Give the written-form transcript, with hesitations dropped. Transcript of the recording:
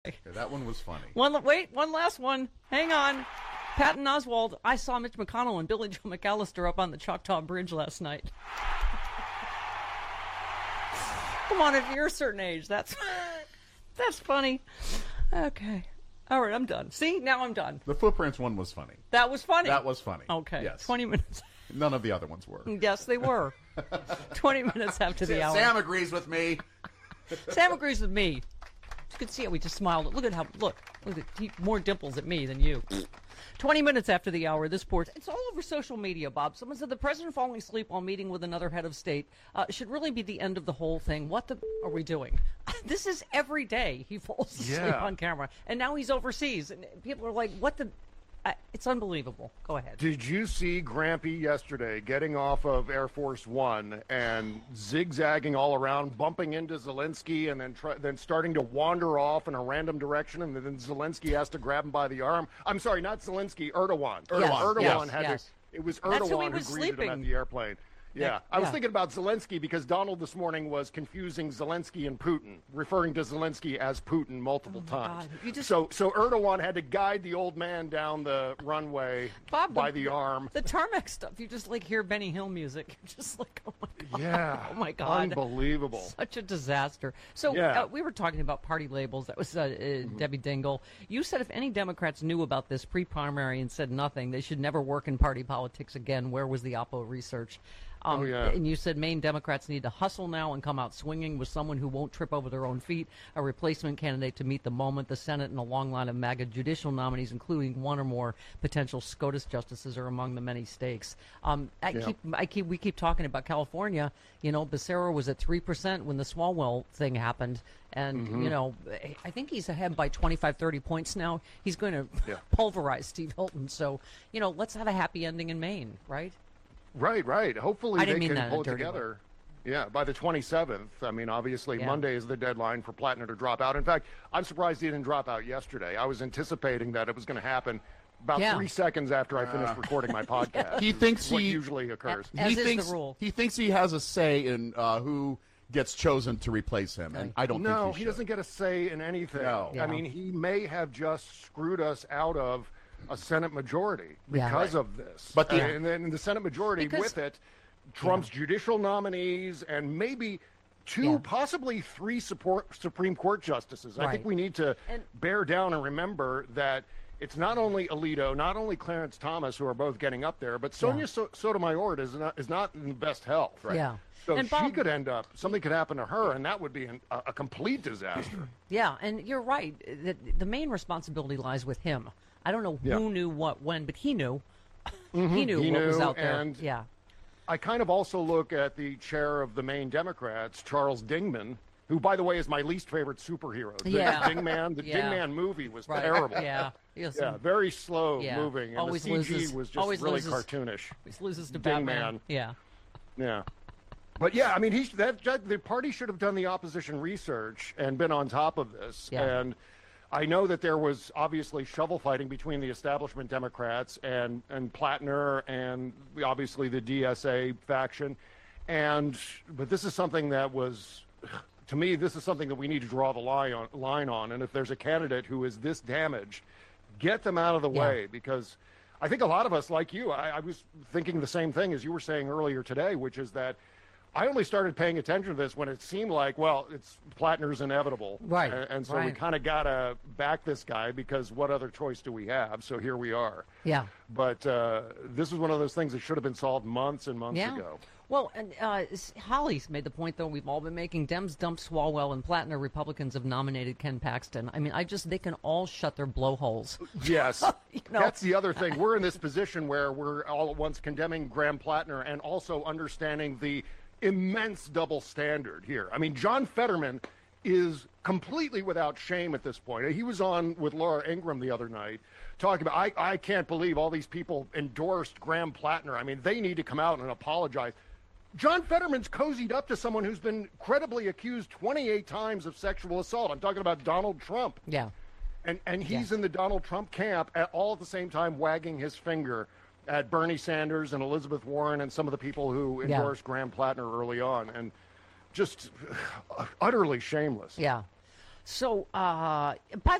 Yeah, that one was funny. One last one. Hang on. Patton Oswalt, I saw Mitch McConnell and Billy Joe McAllister up on the Choctaw Bridge last night. Come on, if you're a certain age, that's funny. Okay. All right, I'm done. See, now I'm done. The footprints one was funny. That was funny. That was funny. Okay. Yes. 20 minutes. None of the other ones were. Yes, they were. 20 minutes after the hour. Sam agrees with me. Sam agrees with me. You can see how we just smiled. Look at more dimples at me than you. 20 minutes after the hour, this sports. It's all over social media, Bob. Someone said the president falling asleep while meeting with another head of state should really be the end of the whole thing. What the are we doing? This is every day he falls asleep on camera. And now he's overseas. And people are like, what the... it's unbelievable. Go ahead. Did you see Grampy yesterday getting off of Air Force One and zigzagging all around, bumping into Zelensky, and then starting to wander off in a random direction, and then Zelensky has to grab him by the arm? I'm sorry, not Zelensky, Erdogan. Erdogan had to. It was Erdogan who greeted him at the airplane. Yeah, I was thinking about Zelensky because Donald this morning was confusing Zelensky and Putin, referring to Zelensky as Putin multiple times. So Erdogan had to guide the old man down the runway by the arm. The tarmac stuff, you just like hear Benny Hill music. You're just like, oh my God. Yeah. Oh my God. Unbelievable. Such a disaster. So we were talking about party labels. That was Debbie Dingle. You said if any Democrats knew about this pre-primary and said nothing, they should never work in party politics again. Where was the Oppo research? And you said Maine Democrats need to hustle now and come out swinging with someone who won't trip over their own feet, a replacement candidate to meet the moment. The Senate and a long line of MAGA judicial nominees, including one or more potential SCOTUS justices, are among the many stakes. We keep talking about California. You know, Becerra was at 3% when the Swalwell thing happened. And, you know, I think he's ahead by 25, 30 points now. He's going to pulverize Steve Hilton. So, you know, let's have a happy ending in Maine, right? Right. Hopefully they can pull it way. together. Yeah, by the 27th. I mean, obviously, Monday is the deadline for Plattner to drop out. In fact, I'm surprised he didn't drop out yesterday. I was anticipating that it was going to happen about 3 seconds after I finished recording my podcast. He thinks what usually occurs. As is the rule. He thinks he has a say in who gets chosen to replace him, and I don't think he should. He doesn't get a say in anything. No. I mean, he may have just screwed us out of a Senate majority because of this. But and then the Senate majority with it trumps judicial nominees and maybe 2, possibly 3 Supreme Court justices. I think we need to bear down and remember that it's not only Alito, not only Clarence Thomas, who are both getting up there, but Sonia Sotomayor is not in the best health. Right. Yeah. So she could end up, something could happen to her, and that would be a complete disaster. Yeah, and you're right. The main responsibility lies with him. I don't know who knew what when, but he knew. He knew what was out there. And I kind of also look at the chair of the Maine Democrats, Charles Dingman, who, by the way, is my least favorite superhero. The Dingman movie was terrible. Very slow moving, and the CG was just really cartoonish. He loses to Batman. Yeah. But I mean, the party should have done the opposition research and been on top of this. And I know that there was obviously shovel fighting between the establishment Democrats and Plattner and obviously the DSA faction. But this is something that was, to me, this is something that we need to draw the line on. And if there's a candidate who is this damaged, get them out of the way, because I think a lot of us, like you, I was thinking the same thing as you were saying earlier today, which is that I only started paying attention to this when it seemed like, well, it's Plattner's inevitable. Right. And so we kind of got to back this guy because what other choice do we have? So here we are. Yeah. But this is one of those things that should have been solved months and months ago. Well, and Holly's made the point, though, we've all been making. Dems dumped Swalwell and Plattner. Republicans have nominated Ken Paxton. I mean, they can all shut their blowholes. Yes. That's the other thing. We're in this position where we're all at once condemning Graham Plattner and also understanding the immense double standard here. I mean, John Fetterman is completely without shame at this point. He was on with Laura Ingraham the other night talking about, I can't believe all these people endorsed Graham Plattner. I mean, they need to come out and apologize. John Fetterman's cozied up to someone who's been credibly accused 28 times of sexual assault. I'm talking about Donald Trump. Yeah. And he's in the Donald Trump camp all at the same time wagging his finger at Bernie Sanders and Elizabeth Warren and some of the people who endorsed Graham Plattner early on, and just utterly shameless. Yeah. So, by